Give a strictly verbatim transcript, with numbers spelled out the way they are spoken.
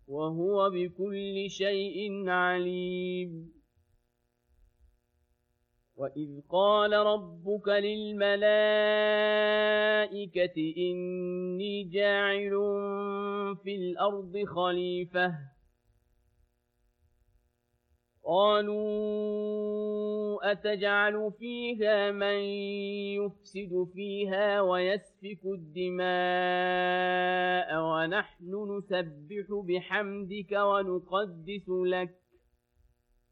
وهو بكل شيء عليم. وإذ قال ربك للملائكة إني جاعل في الأرض خليفة قالوا أتجعل فيها من يفسد فيها ويسفك الدماء ونحن نسبح بحمدك ونقدس لك